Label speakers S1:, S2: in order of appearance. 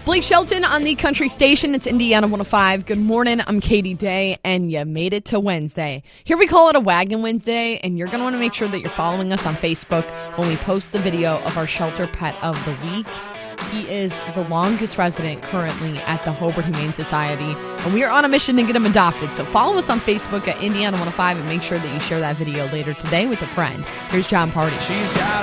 S1: Blake Shelton on the country station. It's Indiana 105. Good morning. I'm Katie Day, and you made it to Wednesday. Here we call it a Wagon Wednesday, and you're going to want to make sure that you're following us on Facebook when we post the video of our shelter pet of the week. He is the longest resident currently at the Hobart Humane Society, and we are on a mission to get him adopted. So follow us on Facebook at Indiana 105 and make sure that you share that video later today with a friend. Here's John Party.
S2: She's got